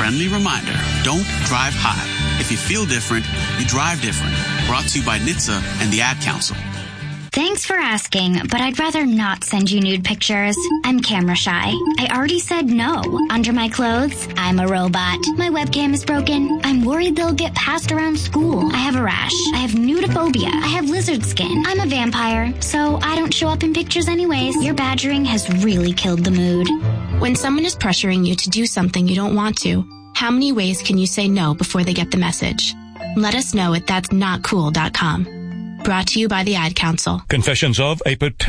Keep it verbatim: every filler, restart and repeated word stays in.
friendly reminder, don't drive high. If you feel different, you drive different. Brought to you by N H T S A and the Ad Council. Thanks for asking, but I'd rather not send you nude pictures. I'm camera shy. I already said no. Under my clothes, I'm a robot. My webcam is broken. I'm worried they'll get passed around school. I have a rash. I have nudophobia. I have lizard skin. I'm a vampire, so I don't show up in pictures anyways. Your badgering has really killed the mood. When someone is pressuring you to do something you don't want to, how many ways can you say no before they get the message? Let us know at that's not cool dot com. Brought to you by the Ad Council. Confessions of a potential